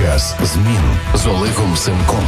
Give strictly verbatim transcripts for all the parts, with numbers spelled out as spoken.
Час змін з Олегом Семком.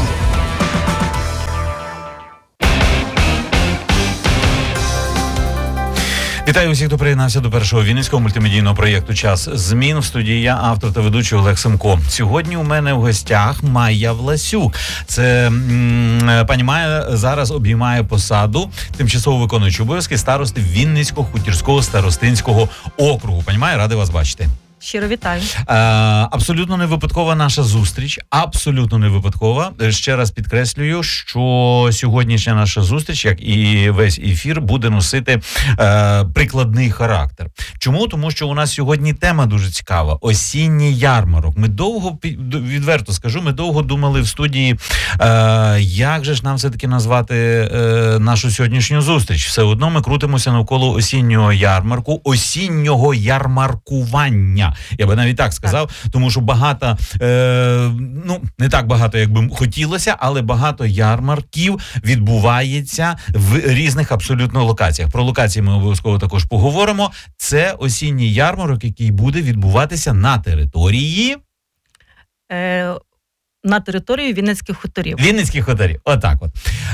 Вітаю усіх, хто приєднався до першого вінницького мультимедійного проєкту «Час змін». В студії я, автор та ведучий Олег Семко. Сьогодні у мене в гостях Майя Власюк. Це м, пані Майя зараз обіймає посаду тимчасово виконуючої обов'язки старости Вінницького хутірського старостинського округу. Пані Майя, радий вас бачити. Щиро вітаю. Е, абсолютно не випадкова наша зустріч. Абсолютно не випадкова. Ще раз підкреслюю, що сьогоднішня наша зустріч, як і весь ефір, буде носити е, прикладний характер. Чому? Тому що у нас сьогодні тема дуже цікава. Осінній ярмарок. Ми довго, відверто скажу, ми довго думали в студії, е, як же ж нам все-таки назвати е, нашу сьогоднішню зустріч. Все одно ми крутимося навколо осіннього ярмарку, осіннього ярмаркування. Я би навіть так сказав, так. Тому що багато, е, ну, не так багато, як би хотілося, але багато ярмарків відбувається в різних абсолютно локаціях. Про локації ми обов'язково також поговоримо. Це осінній ярмарок, який буде відбуватися на території... Е... На території Вінницьких хуторів. Вінницьких хуторів, отак от.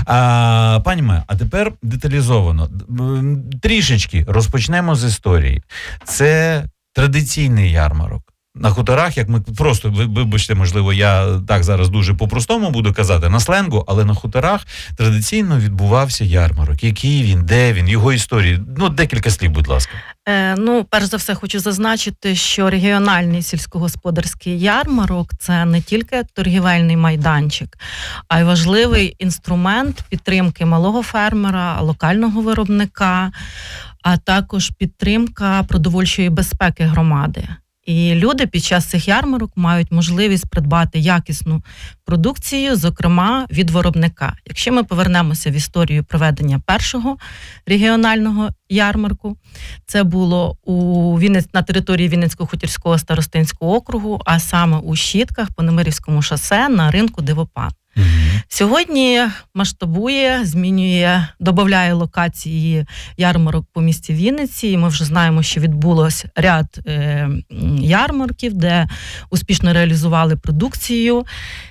А, пані Майя, а тепер деталізовано. Трішечки розпочнемо з історії. Це традиційний ярмарок. На хуторах, як ми просто, вибачте, можливо, я так зараз дуже по-простому буду казати, на сленгу, але на хуторах традиційно відбувався ярмарок. Який він, де він, його історії? Ну, декілька слів, будь ласка. Е, ну, перш за все, хочу зазначити, що регіональний сільськогосподарський ярмарок – це не тільки торгівельний майданчик, а й важливий інструмент підтримки малого фермера, локального виробника, а також підтримка продовольчої безпеки громади. І люди під час цих ярмарок мають можливість придбати якісну продукцію, зокрема від виробника. Якщо ми повернемося в історію проведення першого регіонального ярмарку, це було у Вінниць, на території Вінницького хутірського старостинського округу, а саме у Щітках по Немирівському шосе на ринку Дивопан. Mm-hmm. Сьогодні масштабує, змінює, додає локації ярмарок по місті Вінниці, і ми вже знаємо, що відбулось ряд е, ярмарків, де успішно реалізували продукцію.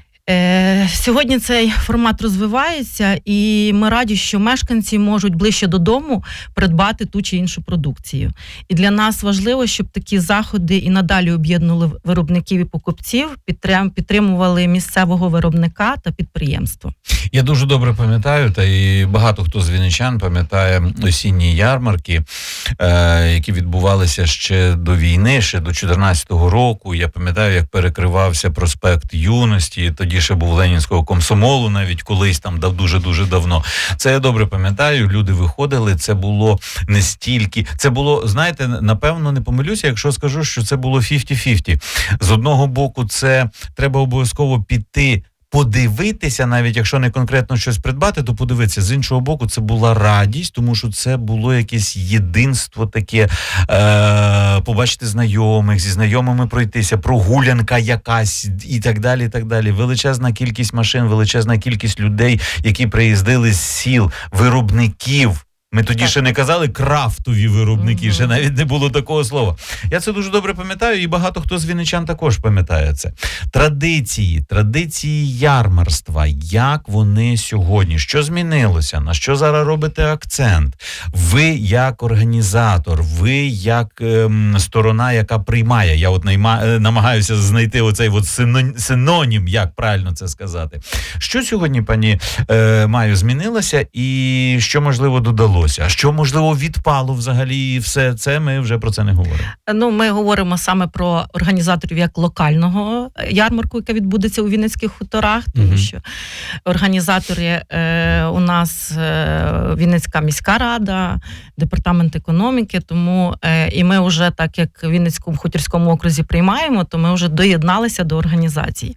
Е, сьогодні цей формат розвивається, і ми раді, що мешканці можуть ближче додому придбати ту чи іншу продукцію. І для нас важливо, щоб такі заходи і надалі об'єднували виробників і покупців, підтримували місцевого виробника та підприємства. Я дуже добре пам'ятаю, та і багато хто з вінничан пам'ятає осінні ярмарки, е, які відбувалися ще до війни, ще до чотирнадцятого року. Я пам'ятаю, як перекривався проспект Юності, тоді ще був Ленінського комсомолу, навіть колись там дуже-дуже давно. Це я добре пам'ятаю, люди виходили, це було не стільки, це було, знаєте, напевно, не помилюся, якщо скажу, що це було фіфті фіфті. З одного боку, це треба обов'язково піти, подивитися, навіть якщо не конкретно щось придбати, то подивитися. З іншого боку, це була радість, тому що це було якесь єдинство таке, е, побачити знайомих, зі знайомими пройтися, прогулянка якась і так далі, і так далі. Величезна кількість машин, величезна кількість людей, які приїздили з сіл, виробників. Ми тоді ще не казали крафтові виробники, mm-hmm. ще навіть не було такого слова. Я це дуже добре пам'ятаю, і багато хто з вінничан також пам'ятає це. Традиції, традиції ярмарства, як вони сьогодні, що змінилося, на що зараз робите акцент? Ви як організатор, ви як ем, сторона, яка приймає, я от найма, намагаюся знайти оцей от синонім, як правильно це сказати. Що сьогодні, пані е, Майю, змінилося і що, можливо, додало? А що, можливо, відпало взагалі, і все це, ми вже про це не говоримо? Ну, ми говоримо саме про організаторів як локального ярмарку, яка відбудеться у Вінницьких хуторах, тому uh-huh. що організатори е, у нас е, Вінницька міська рада, департамент економіки, тому е, і ми вже, так як в Вінницькому хутірському окрузі приймаємо, то ми вже доєдналися до організації.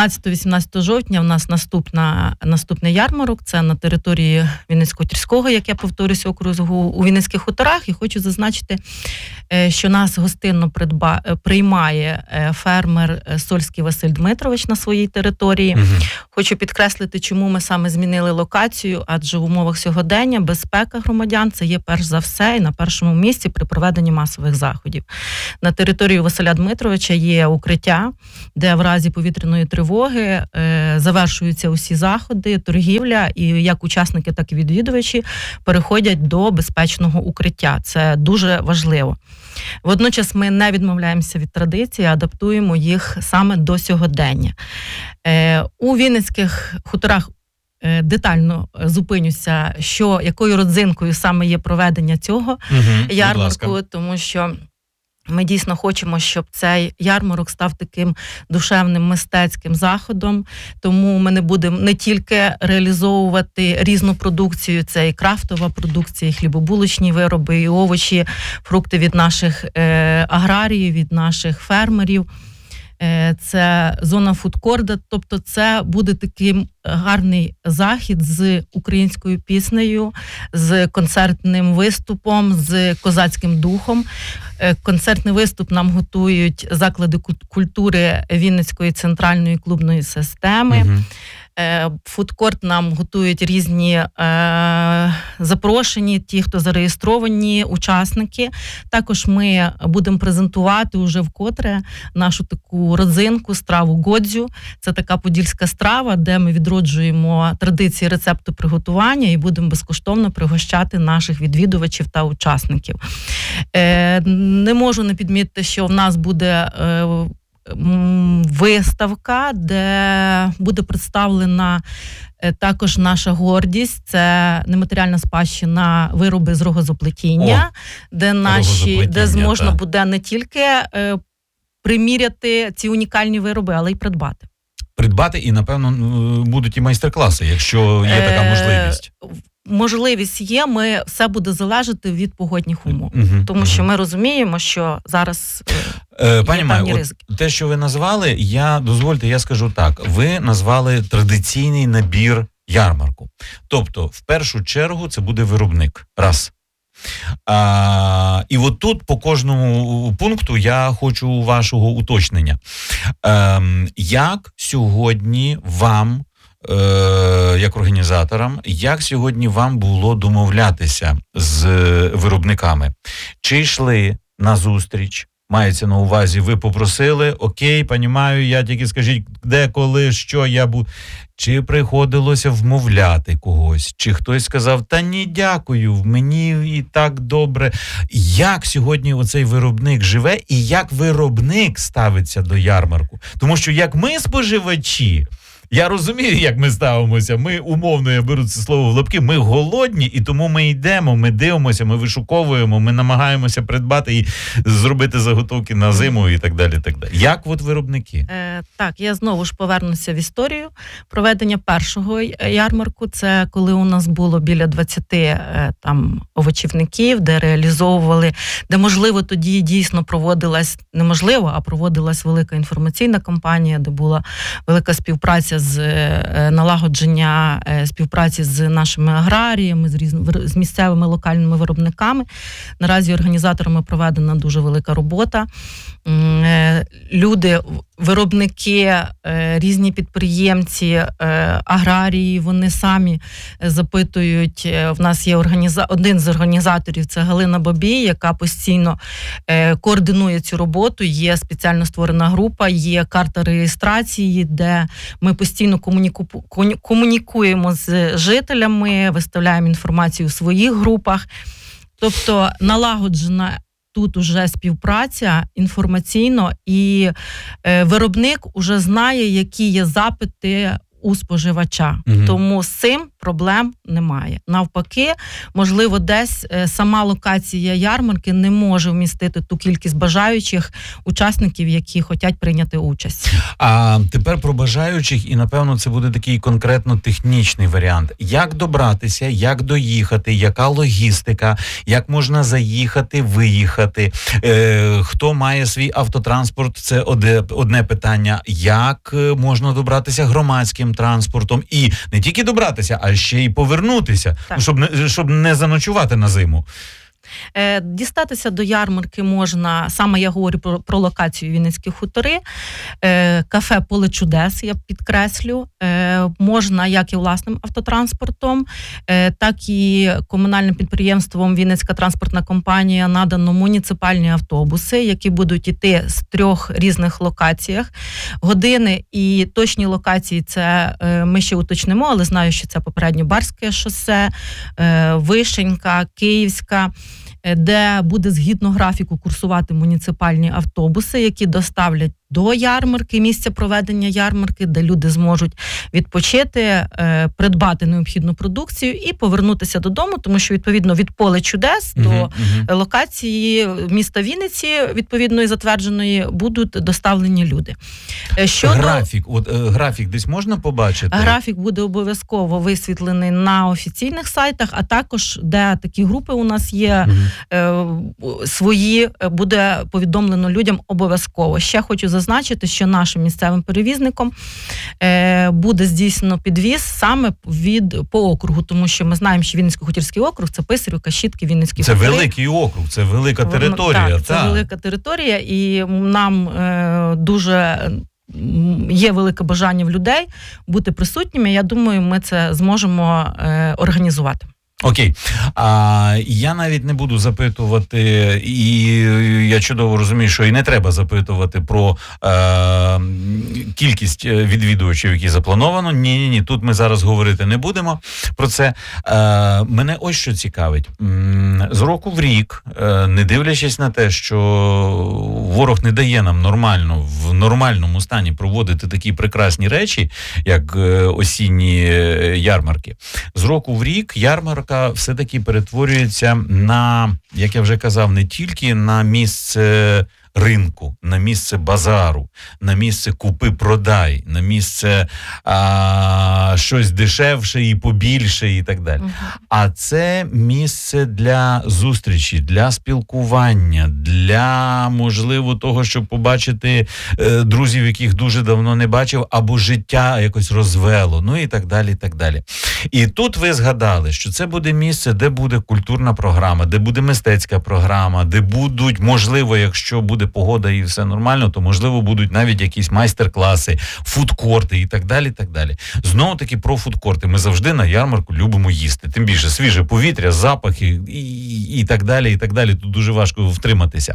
сімнадцятого-вісімнадцятого жовтня у нас наступна, наступний ярмарок, це на території Вінницького хутірського, як я повторюся, округу у Вінницьких хуторах, і хочу зазначити, що нас гостинно придба... приймає фермер Сольський Василь Дмитрович на своїй території. Угу. Хочу підкреслити, чому ми саме змінили локацію, адже в умовах сьогодення безпека громадян – це є перш за все і на першому місці при проведенні масових заходів. На території Василя Дмитровича є укриття, де в разі повітряної тривоги е, завершуються усі заходи, торгівля, і як учасники, так і відвідувачі переходять до безпечного укриття. Це дуже важливо. Водночас ми не відмовляємося від традиції, адаптуємо їх саме до сьогодення. Е, у Вінницьких хуторах е, детально зупинюся, що, якою родзинкою саме є проведення цього угу, ярмарку, тому що ми дійсно хочемо, щоб цей ярмарок став таким душевним мистецьким заходом, тому ми не будемо не тільки реалізовувати різну продукцію, це і крафтова продукція, і хлібобулочні вироби, і овочі, фрукти від наших е, аграріїв, від наших фермерів. Це зона фудкорда, тобто це буде такий гарний захід з українською піснею, з концертним виступом, з козацьким духом. Концертний виступ нам готують заклади культури Вінницької центральної клубної системи. Угу. Фудкорт нам готують різні е, запрошені, ті, хто зареєстровані учасники. Також ми будемо презентувати уже вкотре нашу таку родзинку, страву годзю. Це така подільська страва, де ми відроджуємо традиції рецепту приготування і будемо безкоштовно пригощати наших відвідувачів та учасників. Е, не можу не підмітити, що в нас буде е, виставка, де буде представлена також наша гордість, це нематеріальна спадщина, вироби з рогозоплетіння, О, де наші, де зможна та. буде не тільки е, приміряти ці унікальні вироби, але й придбати. Придбати і, напевно, будуть і майстер-класи, якщо є така можливість. Е, Можливість є, ми все буде залежати від погодних умов, угу, тому угу. що ми розуміємо, що зараз е, Пані Майю, те, що ви назвали, я дозвольте, я скажу так. Ви назвали традиційний набір ярмарку. Тобто, в першу чергу, це буде виробник. Раз. А, і от тут по кожному пункту я хочу вашого уточнення. А, як сьогодні вам, як організаторам, як сьогодні вам було домовлятися з виробниками? Чи йшли на зустріч? Мається на увазі, ви попросили, окей, понімаю, я тільки скажіть, де, коли, що я буду. Чи приходилося вмовляти когось? Чи хтось сказав, та ні, дякую, мені і так добре. Як сьогодні оцей виробник живе і як виробник ставиться до ярмарку? Тому що як ми споживачі, я розумію, як ми ставимося. Ми, умовно, я беру це слово в лапки, ми голодні, і тому ми йдемо, ми дивимося, ми вишуковуємо, ми намагаємося придбати і зробити заготовки на зиму і так далі. Так далі. Як от виробники? Е, так, я знову ж повернуся в історію проведення першого ярмарку. Це коли у нас було біля двадцяти е, там овочівників, де реалізовували, де, можливо, тоді дійсно проводилась, неможливо, а проводилась велика інформаційна кампанія, де була велика співпраця з налагодження співпраці з нашими аграріями, з, різ... з місцевими локальними виробниками. Наразі організаторами проведена дуже велика робота. Люди, виробники, різні підприємці, аграрії, вони самі запитують. В нас є організа... один з організаторів, це Галина Бабій, яка постійно координує цю роботу. Є спеціально створена група, є карта реєстрації, де ми постійно комуніку... комунікуємо з жителями, виставляємо інформацію у своїх групах. Тобто налагоджена тут уже співпраця інформаційно, і е, виробник уже знає, які є запити у споживача. Угу. Тому з цим проблем немає. Навпаки, можливо, десь е, сама локація ярмарки не може вмістити ту кількість бажаючих учасників, які хочуть прийняти участь. А тепер про бажаючих, і, напевно, це буде такий конкретно технічний варіант. Як добратися, як доїхати, яка логістика, як можна заїхати, виїхати, е, хто має свій автотранспорт, це одне, одне питання. Як можна добратися громадським транспортом? І не тільки добратися, а а ще й повернутися, Так. ну, щоб не щоб не заночувати на зиму. Е, Дістатися до ярмарки можна, саме я говорю про, про локацію Вінницькі хутори, е, кафе «Поле чудес», я підкреслю, е, можна як і власним автотранспортом, е, так і комунальним підприємством «Вінницька транспортна компанія» надано муніципальні автобуси, які будуть йти з трьох різних локаціях. Години і точні локації це е, ми ще уточнимо, але знаю, що це попередньо Барське шосе, е, Вишенька, Київська, де буде згідно графіку курсувати муніципальні автобуси, які доставлять до ярмарки, місця проведення ярмарки, де люди зможуть відпочити, придбати необхідну продукцію і повернутися додому, тому що, відповідно, від «Поле чудес» Угу, до угу. локації міста Вінниці, відповідної затвердженої, будуть доставлені люди. Щодо... Графік, от е, графік десь можна побачити? Графік буде обов'язково висвітлений на офіційних сайтах, а також, де такі групи у нас є, угу. е, свої, буде повідомлено людям обов'язково. Ще хочу зазначити, що нашим місцевим перевізником е, буде здійснено підвіз саме від по округу, тому що ми знаємо, що Вінницько-Хутірський округ – це Писарівка, Щітки, Вінницькі Це хутори. великий округ, це велика територія. Так, це та. велика територія, і нам е, дуже є велике бажання в людей бути присутніми. Я думаю, ми це зможемо е, організувати. Окей. А я навіть не буду запитувати, і я чудово розумію, що і не треба запитувати про е, кількість відвідувачів, які заплановано. Ні-ні-ні, тут ми зараз говорити не будемо про це. Е, мене ось що цікавить. З року в рік, е, не дивлячись на те, що ворог не дає нам нормально, в нормальному стані проводити такі прекрасні речі, як осінні ярмарки, з року в рік ярмарка все-таки перетворюється на, як я вже казав, не тільки на місце ринку, на місце базару, на місце купи-продай, на місце а, щось дешевше і побільше і так далі. Uh-huh. А це місце для зустрічі, для спілкування, для, можливо, того, щоб побачити е, друзів, яких дуже давно не бачив, або життя якось розвело, ну і так далі, і так далі. І тут ви згадали, що це буде місце, де буде культурна програма, де буде мистецька програма, де будуть, можливо, якщо буде погода і все нормально, то, можливо, будуть навіть якісь майстер-класи, фудкорти і так далі, і так далі. Знову-таки про фудкорти. Ми завжди на ярмарку любимо їсти. Тим більше свіже повітря, запахи і, і, і так далі, і так далі. Тут дуже важко втриматися.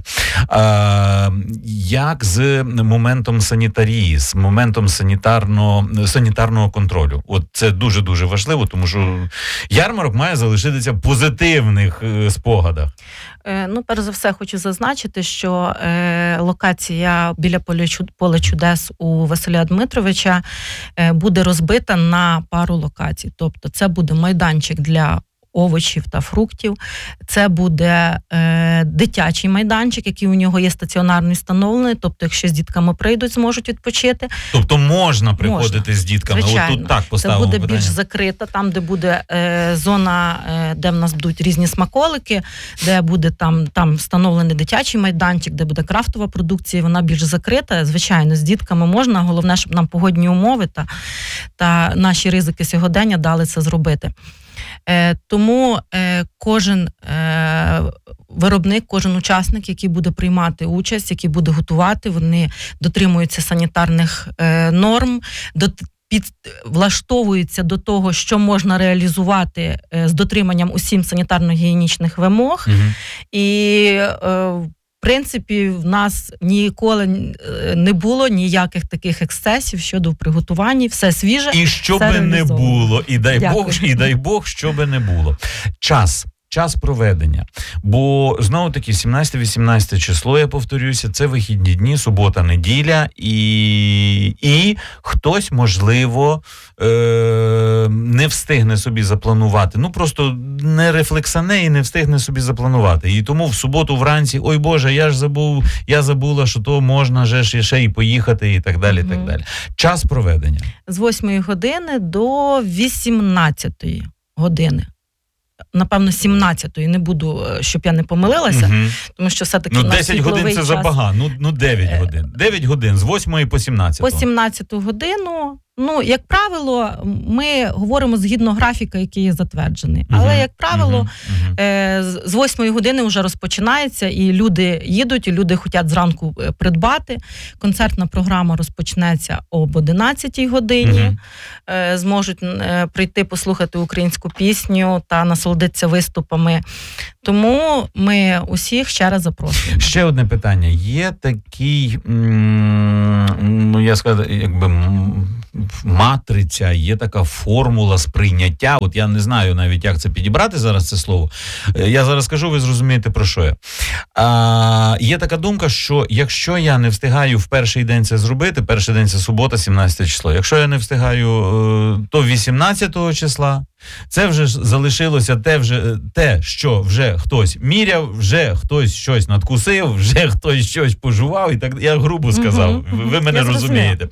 А, як з моментом санітарії, з моментом санітарного, санітарного контролю? От це дуже-дуже важливо, тому що ярмарок має залишитися в позитивних е, спогадах. Ну, перш за все, хочу зазначити, що е, локація біля «Поле чудес» у Василя Дмитровича е, буде розбита на пару локацій. Тобто це буде майданчик для овочів та фруктів, це буде е, дитячий майданчик, який у нього є стаціонарний встановлений, тобто якщо з дітками прийдуть, зможуть відпочити. Тобто можна приходити можна. з дітками, звичайно. От тут так поставимо питання. Це буде питання. більш закрита, там, де буде е, зона, е, де в нас будуть різні смаколики, де буде там, там встановлений дитячий майданчик, де буде крафтова продукція, вона більш закрита. Звичайно, з дітками можна, головне, щоб нам погодні умови та, та наші ризики сьогодення дали це зробити. Е, тому е, кожен е, виробник, кожен учасник, який буде приймати участь, який буде готувати, вони дотримуються санітарних е, норм, до, під, влаштовуються до того, що можна реалізувати е, з дотриманням усім санітарно-гігієнічних вимог. Угу. І е, в принципі, в нас ніколи не було ніяких таких ексцесів щодо приготування, все свіже. І що би не було, і дай Дякую. Бог, і дай Бог, що би не було. Час. Час проведення. Бо, знову-таки, сімнадцяте-вісімнадцяте число, я повторюся, це вихідні дні, субота, неділя, і, і хтось, можливо, е- не встигне собі запланувати. Ну, просто не рефлексане і не встигне собі запланувати. І тому в суботу вранці, ой Боже, я ж забув, я забула, що то можна же ще і поїхати, і так далі, і так далі. Час проведення. З восьмої години до вісімнадцятої години. Напевно, сімнадцятої, не буду, щоб я не помилилася, угу. тому що все-таки ну, у нас десять годин це час. забагато, ну, ну дев'ять годин. дев'ять годин, з восьмої по сімнадцяту. По сімнадцяту годину Ну, як правило, ми говоримо згідно графіка, який є затверджений. Але, Мгм. як правило, Мгм. Мгм. е, з з восьмої години вже розпочинається, і люди їдуть, і люди хочуть зранку е, придбати. Концертна програма розпочнеться об одинадцятій годині. Мгм. Е, зможуть е, прийти послухати українську пісню та насолодитися виступами. Тому ми усіх ще раз запрошуємо. Ще одне питання. Є такий, м, ну я скажу, якби м, матриця, є така формула сприйняття. От я не знаю навіть, як це підібрати зараз це слово. Е, Я зараз скажу, ви зрозумієте, про що я. А, є така думка, що якщо я не встигаю в перший день це зробити, перший день це субота, сімнадцяте число. Якщо я не встигаю, е, то вісімнадцятого числа, це вже ж залишилося те, вже, те, що вже хтось міряв, вже хтось щось надкусив, вже хтось щось пожував, і так я грубо сказав. Мгм, Ви, мгм. ви мене Я зрозуміла. розумієте.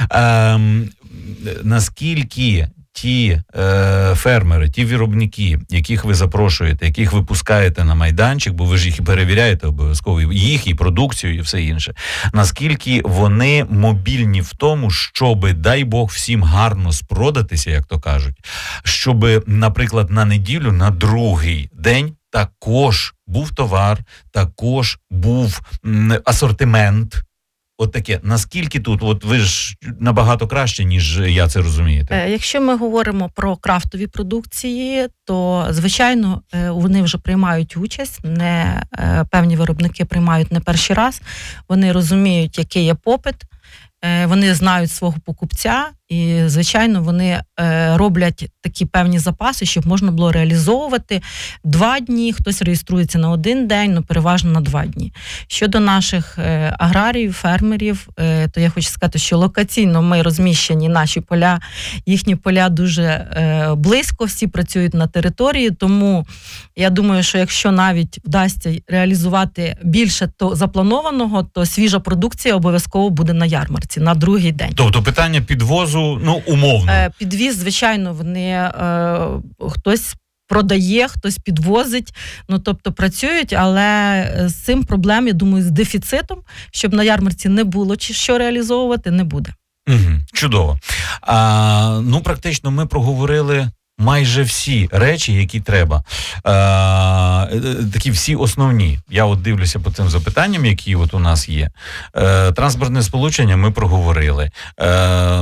Ем, наскільки ті е, фермери, ті виробники, яких ви запрошуєте, яких ви пускаєте на майданчик, бо ви ж їх і перевіряєте обов'язково, і їх, і продукцію, і все інше, наскільки вони мобільні в тому, щоби, дай Бог, всім гарно спродатися, як то кажуть, щоби, наприклад, на неділю, на другий день також був товар, також був м, асортимент. От таке, наскільки тут, от ви ж набагато краще, ніж я це розумієте. Е, Якщо ми говоримо про крафтові продукції, то, звичайно, е, вони вже приймають участь, не е, певні виробники приймають не перший раз, вони розуміють, який є попит, е, вони знають свого покупця, і, звичайно, вони е, роблять такі певні запаси, щоб можна було реалізовувати два дні, хтось реєструється на один день, ну переважно на два дні. Щодо наших е, аграріїв, фермерів, е, то я хочу сказати, що локаційно ми розміщені, наші поля, їхні поля дуже е, близько, всі працюють на території, тому я думаю, що якщо навіть вдасться реалізувати більше то запланованого, то свіжа продукція обов'язково буде на ярмарці, на другий день. Тобто питання підвозу, ну, умовно. Е, Підвіз, звичайно, вони е, хтось продає, хтось підвозить, ну, тобто працюють, але з цим проблем, я думаю, з дефіцитом, щоб на ярмарці не було чи що реалізовувати, не буде. Угу, чудово. А, ну, практично ми проговорили майже всі речі, які треба. А, такі всі основні. Я от дивлюся по цим запитанням, які от у нас є. Е, транспортне сполучення ми проговорили. Е,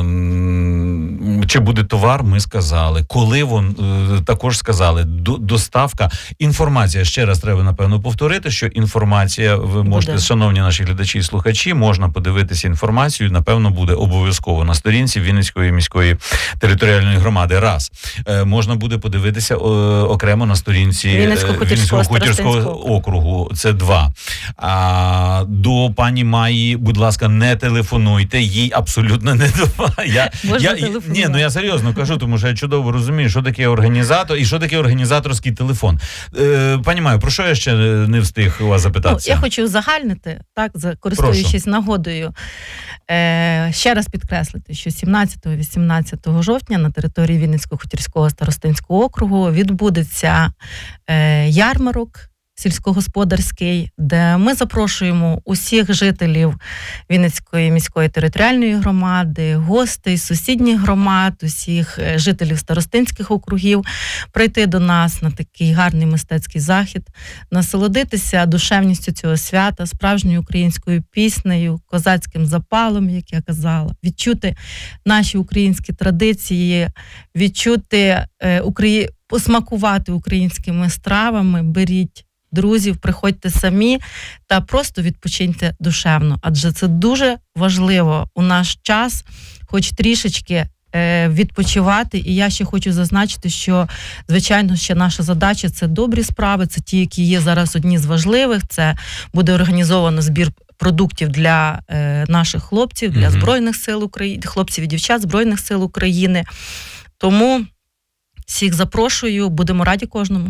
чи буде товар, ми сказали. Коли вон, е, також сказали. До, доставка. Інформація. Ще раз треба, напевно, повторити, що інформація, ви можете, Буде. шановні наші глядачі і слухачі, можна подивитися інформацію, напевно, буде обов'язково на сторінці Вінницької міської територіальної громади. Раз. Е, можна буде подивитися е, окремо на сторінці е, Вінницько-Хутірського Вінницько-Хутірського округу. Це два. А до пані Маї, будь ласка, не телефонуйте, їй абсолютно не до. Я, Можна я, телефонувати. ні, ну я серйозно кажу, тому що я чудово розумію, що таке організатор і що таке організаторський телефон. Е, пані Маю, про що я ще не встиг у вас Ну, запитатися? я хочу узагальнити, так, за- користуючись нагодою, е, ще раз підкреслити, що сімнадцятого-вісімнадцятого жовтня на території Вінницько-Хутірського старостинського округу відбудеться е, ярмарок сільськогосподарський, де ми запрошуємо усіх жителів Вінницької міської територіальної громади, гостей, сусідніх громад, усіх е, жителів старостинських округів прийти до нас на такий гарний мистецький захід, насолодитися душевністю цього свята, справжньою українською піснею, козацьким запалом, як я казала, відчути наші українські традиції, відчути е, Украї... посмакувати українськими стравами, беріть друзів, приходьте самі та просто відпочиньте душевно. Адже це дуже важливо у наш час, хоч трішечки е, відпочивати. І я ще хочу зазначити, що, звичайно, ще наша задача – це добрі справи, це ті, які є зараз одні з важливих. Це буде організовано збір продуктів для е, наших хлопців, для Мгм. Збройних сил України, хлопців і дівчат Збройних сил України. Тому всіх запрошую, будемо раді кожному.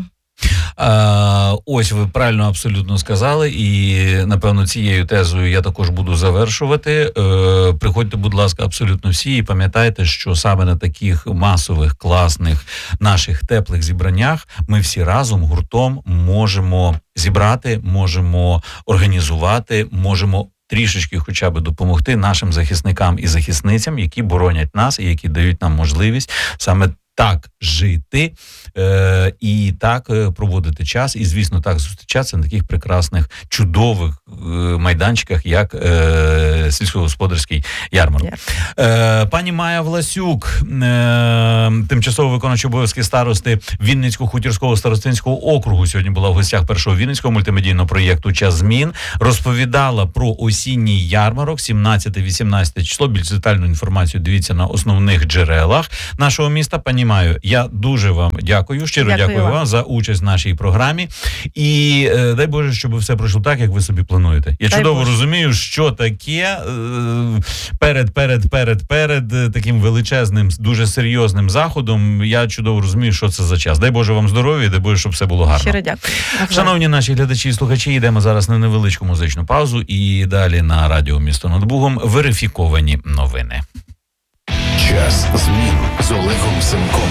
А, ось ви правильно абсолютно сказали, і напевно цією тезою я також буду завершувати. Е, приходьте, будь ласка, абсолютно всі, і пам'ятайте, що саме на таких масових, класних, наших теплих зібраннях ми всі разом, гуртом можемо зібрати, можемо організувати, можемо трішечки хоча б допомогти нашим захисникам і захисницям, які боронять нас і які дають нам можливість саме так жити е, і так е, проводити час, і, звісно, так зустрічатися на таких прекрасних, чудових е, майданчиках, як е, сільськогосподарський ярмарок. Е, пані Майя Власюк, е, тимчасово виконуючий обов'язки старости Вінницького хутірського старостинського округу, сьогодні була в гостях першого Вінницького мультимедійного проєкту «Час змін», розповідала про осінній ярмарок, сімнадцяте-вісімнадцяте число. Більш детальну інформацію дивіться на основних джерелах нашого міста. Пані Майю, я дуже вам дякую, щиро дякую, дякую вам. вам за участь в нашій програмі. І е, дай Боже, щоб все пройшло так, як ви собі плануєте. Я дай чудово Боже. розумію, що таке е, перед, перед, перед, перед таким величезним, дуже серйозним заходом. Я чудово розумію, що це за час. Дай Боже вам здоров'я, дай Боже, щоб все було гарно. Щиро дякую. Шановні наші глядачі і слухачі, йдемо зараз на невеличку музичну паузу і далі на радіо «Місто над Бугом» верифіковані новини. Час змін з Олегом Семком.